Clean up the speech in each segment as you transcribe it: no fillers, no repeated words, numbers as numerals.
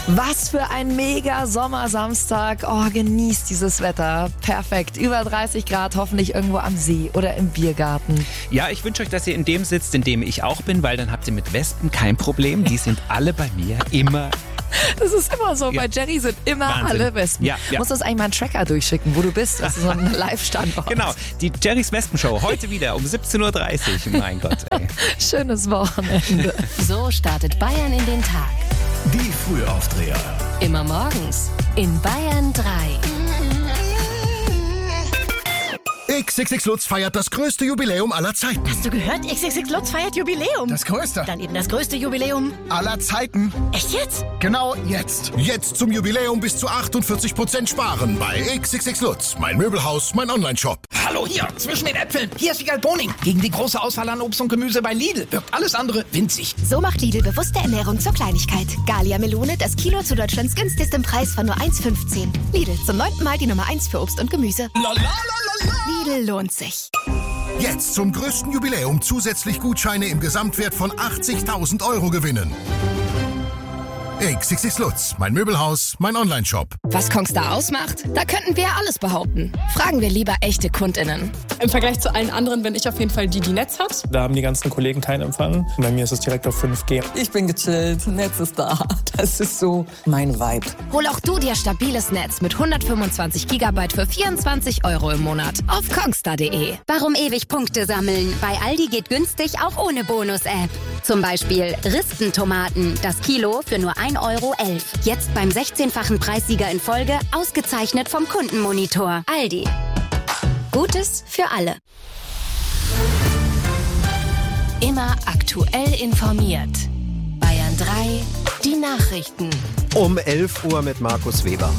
Was für ein mega Sommersamstag. Oh, genießt dieses Wetter. Perfekt. Über 30 Grad, hoffentlich irgendwo am See oder im Biergarten. Ja, ich wünsche euch, dass ihr in dem sitzt, in dem ich auch bin, weil dann habt ihr mit Wespen kein Problem. Die sind alle bei mir immer. Das ist immer so. Ja. Bei Jerry sind immer Wahnsinn. Alle Wespen. Ja. Musst du uns eigentlich mal einen Tracker durchschicken, wo du bist. Das ist so ein Live-Standort. Genau. Die Jerrys Wespenshow. Heute wieder um 17.30 Uhr. Mein Gott, ey. Schönes Wochenende. So startet Bayern in den Tag. Die Frühaufdreher. Immer morgens in Bayern 3. XXX Lutz feiert das größte Jubiläum aller Zeiten. Hast du gehört? XXX Lutz feiert Jubiläum. Das größte. Dann eben das größte Jubiläum aller Zeiten. Echt jetzt? Genau jetzt. Jetzt zum Jubiläum bis zu 48% sparen bei XXX Lutz. Mein Möbelhaus, mein Onlineshop. Hallo hier, zwischen den Äpfeln. Hier ist Wiegald Boning. Gegen die große Auswahl an Obst und Gemüse bei Lidl wirkt alles andere winzig. So macht Lidl bewusste Ernährung zur Kleinigkeit. Gallia Melone, das Kilo zu Deutschlands günstigstem Preis von nur 1,15. Lidl, zum 9. Mal die Nummer 1 für Obst und Gemüse. Lidl lohnt sich. Jetzt zum größten Jubiläum zusätzlich Gutscheine im Gesamtwert von 80.000 € gewinnen. XXX Lutz, mein Möbelhaus, mein Onlineshop. Was Kongstar ausmacht? Da könnten wir alles behaupten. Fragen wir lieber echte KundInnen. Im Vergleich zu allen anderen bin ich auf jeden Fall die Netz hat. Da haben die ganzen Kollegen keinen Empfang. Bei mir ist es direkt auf 5G. Ich bin gechillt, Netz ist da. Das ist so mein Vibe. Hol auch du dir stabiles Netz mit 125 GB für 24 € im Monat auf kongstar.de. Warum ewig Punkte sammeln? Bei Aldi geht günstig auch ohne Bonus-App. Zum Beispiel Ristentomaten, das Kilo für nur 1,11 €. Jetzt beim 16-fachen Preissieger in Folge, ausgezeichnet vom Kundenmonitor. Aldi. Gutes für alle. Immer aktuell informiert. Bayern 3, die Nachrichten. Um 11 Uhr mit Markus Weber.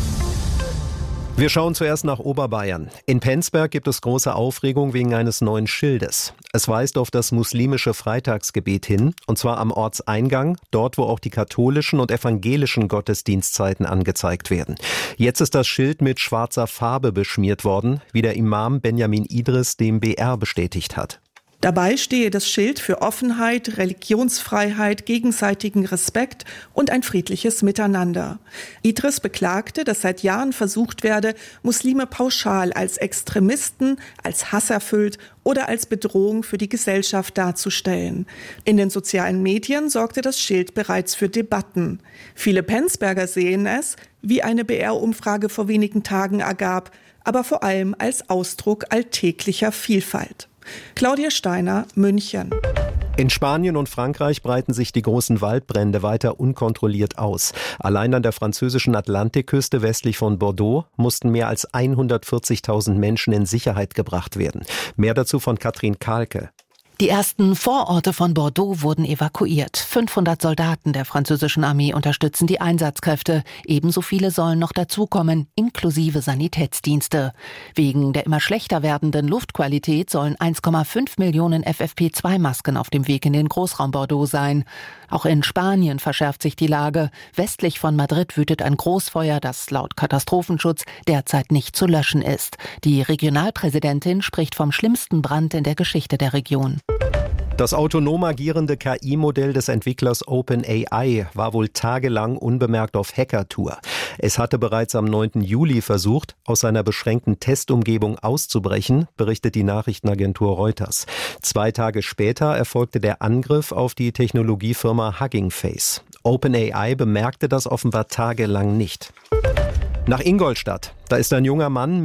Wir schauen zuerst nach Oberbayern. In Penzberg gibt es große Aufregung wegen eines neuen Schildes. Es weist auf das muslimische Freitagsgebet hin, und zwar am Ortseingang, dort wo auch die katholischen und evangelischen Gottesdienstzeiten angezeigt werden. Jetzt ist das Schild mit schwarzer Farbe beschmiert worden, wie der Imam Benjamin Idris dem BR bestätigt hat. Dabei stehe das Schild für Offenheit, Religionsfreiheit, gegenseitigen Respekt und ein friedliches Miteinander. Idris beklagte, dass seit Jahren versucht werde, Muslime pauschal als Extremisten, als hasserfüllt oder als Bedrohung für die Gesellschaft darzustellen. In den sozialen Medien sorgte das Schild bereits für Debatten. Viele Penzberger sehen es, wie eine BR-Umfrage vor wenigen Tagen ergab, aber vor allem als Ausdruck alltäglicher Vielfalt. Claudia Steiner, München. In Spanien und Frankreich breiten sich die großen Waldbrände weiter unkontrolliert aus. Allein an der französischen Atlantikküste westlich von Bordeaux mussten mehr als 140.000 Menschen in Sicherheit gebracht werden. Mehr dazu von Katrin Kahlke. Die ersten Vororte von Bordeaux wurden evakuiert. 500 Soldaten der französischen Armee unterstützen die Einsatzkräfte. Ebenso viele sollen noch dazukommen, inklusive Sanitätsdienste. Wegen der immer schlechter werdenden Luftqualität sollen 1,5 Millionen FFP2-Masken auf dem Weg in den Großraum Bordeaux sein. Auch in Spanien verschärft sich die Lage. Westlich von Madrid wütet ein Großfeuer, das laut Katastrophenschutz derzeit nicht zu löschen ist. Die Regionalpräsidentin spricht vom schlimmsten Brand in der Geschichte der Region. Das autonom agierende KI-Modell des Entwicklers OpenAI war wohl tagelang unbemerkt auf Hackertour. Es hatte bereits am 9. Juli versucht, aus seiner beschränkten Testumgebung auszubrechen, berichtet die Nachrichtenagentur Reuters. 2 Tage später erfolgte der Angriff auf die Technologiefirma Hugging Face. OpenAI bemerkte das offenbar tagelang nicht. Nach Ingolstadt, da ist ein junger Mann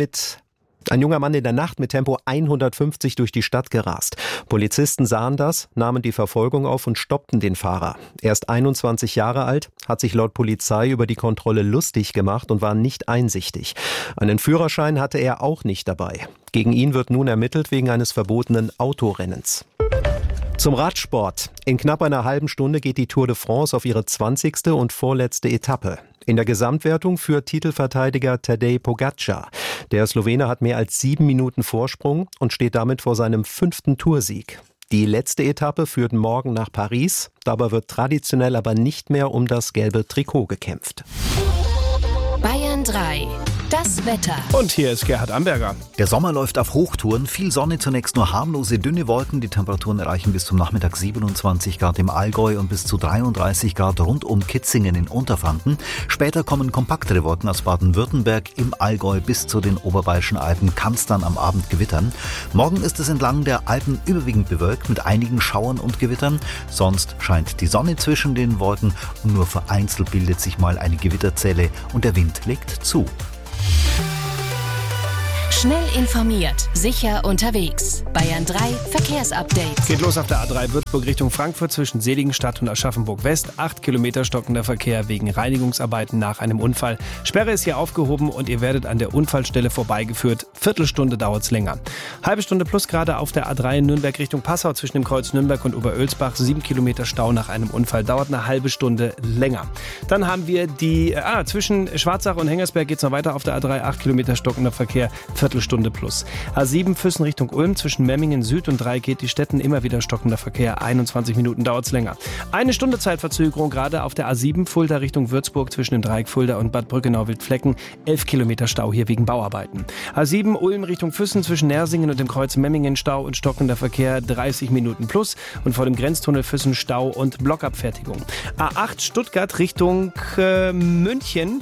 in der Nacht mit Tempo 150 durch die Stadt gerast. Polizisten sahen das, nahmen die Verfolgung auf und stoppten den Fahrer. Er ist 21 Jahre alt, hat sich laut Polizei über die Kontrolle lustig gemacht und war nicht einsichtig. Einen Führerschein hatte er auch nicht dabei. Gegen ihn wird nun ermittelt wegen eines verbotenen Autorennens. Zum Radsport. In knapp einer halben Stunde geht die Tour de France auf ihre 20. und vorletzte Etappe. In der Gesamtwertung führt Titelverteidiger Tadej Pogačar. Der Slowene hat mehr als 7 Minuten Vorsprung und steht damit vor seinem 5. Toursieg. Die letzte Etappe führt morgen nach Paris. Dabei wird traditionell aber nicht mehr um das gelbe Trikot gekämpft. Bayern 3. Das Wetter. Und hier ist Gerhard Amberger. Der Sommer läuft auf Hochtouren. Viel Sonne, zunächst nur harmlose, dünne Wolken. Die Temperaturen erreichen bis zum Nachmittag 27 Grad im Allgäu und bis zu 33 Grad rund um Kitzingen in Unterfranken. Später kommen kompaktere Wolken aus Baden-Württemberg im Allgäu bis zu den Oberbayerischen Alpen. Kann es dann am Abend gewittern. Morgen ist es entlang der Alpen überwiegend bewölkt mit einigen Schauern und Gewittern. Sonst scheint die Sonne zwischen den Wolken und nur vereinzelt bildet sich mal eine Gewitterzelle und der Wind legt zu. Schnell informiert, sicher unterwegs. Bayern 3 Verkehrsupdate. Geht los auf der A3 Würzburg Richtung Frankfurt zwischen Seligenstadt und Aschaffenburg West. 8 Kilometer stockender Verkehr wegen Reinigungsarbeiten nach einem Unfall. Sperre ist hier aufgehoben und ihr werdet an der Unfallstelle vorbeigeführt. Viertelstunde dauert's länger. Halbe Stunde plus gerade auf der A3 Nürnberg Richtung Passau zwischen dem Kreuz Nürnberg und Oberölsbach. 7 Kilometer Stau nach einem Unfall. Dauert eine halbe Stunde länger. Dann haben wir zwischen Schwarzach und Hengersberg geht's noch weiter auf der A3. 8 Kilometer stockender Verkehr. Viertelstunde plus. A7 Füssen Richtung Ulm zwischen Memmingen Süd und Dreieck die Städten immer wieder stockender Verkehr. 21 Minuten dauert's länger. Eine Stunde Zeitverzögerung gerade auf der A7 Fulda Richtung Würzburg zwischen dem Dreieck Fulda und Bad Brückenau-Wildflecken. 11 Kilometer Stau hier wegen Bauarbeiten. A7 Ulm Richtung Füssen zwischen Nersingen und dem Kreuz Memmingen Stau und stockender Verkehr. 30 Minuten plus. Und vor dem Grenztunnel Füssen Stau und Blockabfertigung. A8 Stuttgart Richtung München.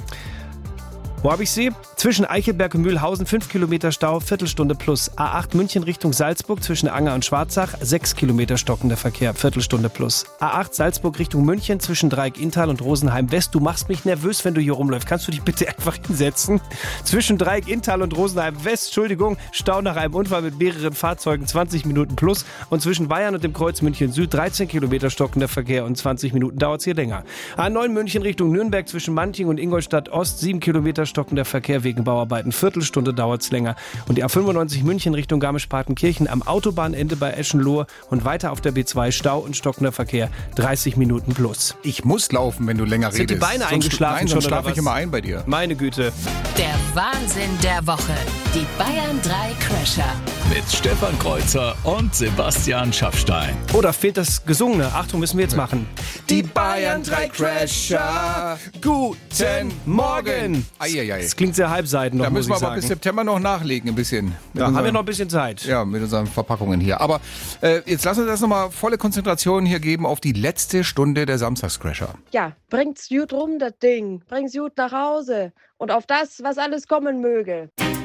Wo habe ich sie? Zwischen Eichelberg und Mühlhausen 5 Kilometer Stau, Viertelstunde plus. A8 München Richtung Salzburg zwischen Anger und Schwarzach 6 Kilometer stockender Verkehr, Viertelstunde plus. A8 Salzburg Richtung München zwischen Dreieck-Inntal und Rosenheim West. Du machst mich nervös, wenn du hier rumläufst. Kannst du dich bitte einfach hinsetzen? Zwischen Dreieck-Inntal und Rosenheim West, Stau nach einem Unfall mit mehreren Fahrzeugen 20 Minuten plus. Und zwischen Bayern und dem Kreuz München Süd 13 Kilometer stockender Verkehr und 20 Minuten dauert es hier länger. A9 München Richtung Nürnberg zwischen Manching und Ingolstadt Ost 7 Kilometer stockender Verkehr wegen Bauarbeiten. Viertelstunde dauert es länger. Und die A95 München Richtung Garmisch-Partenkirchen am Autobahnende bei Eschenlohe und weiter auf der B2 Stau und stockender Verkehr 30 Minuten plus. Ich muss laufen, wenn du länger redest. Sind die Beine eingeschlafen? Nein, sonst schlafe ich immer ein bei dir. Meine Güte. Der Wahnsinn der Woche. Die Bayern 3 Crasher. Mit Stefan Kreuzer und Sebastian Schaffstein. Oh, da fehlt das Gesungene. Achtung, müssen wir jetzt machen. Die Bayern 3 Crasher. Guten Morgen. Das klingt sehr halbseiten noch, da müssen wir aber sagen. bis September noch nachlegen ein bisschen. Da haben wir noch ein bisschen Zeit. Ja, mit unseren Verpackungen hier. Aber jetzt lassen wir das nochmal volle Konzentration hier geben auf die letzte Stunde der Samstagscrasher. Ja, bringt's gut rum, das Ding. Bringt's gut nach Hause. Und auf das, was alles kommen möge.